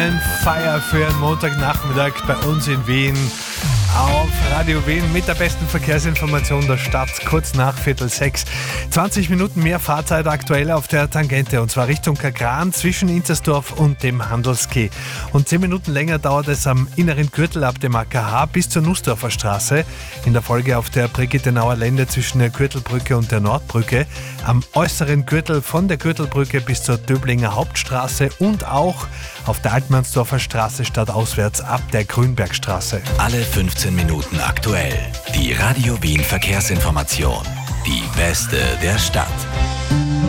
and Fire für einen Montagnachmittag bei uns in Wien auf Radio Wien mit der besten Verkehrsinformation der Stadt, kurz nach 5:45. 20 Minuten mehr Fahrzeit aktuell auf der Tangente, und zwar Richtung Kagran zwischen Inzersdorf und dem Handelskeh. Und 10 Minuten länger dauert es am inneren Gürtel ab dem AKH bis zur Nussdorfer Straße. In der Folge auf der Brigittenauer Lände zwischen der Gürtelbrücke und der Nordbrücke. Am äußeren Gürtel von der Gürtelbrücke bis zur Döblinger Hauptstraße und auch auf der Altmannsdorfer Straße stadtauswärts ab der Grünbergstraße. Alle 15 Minuten aktuell. Die Radio Wien Verkehrsinformation. Die beste der Stadt.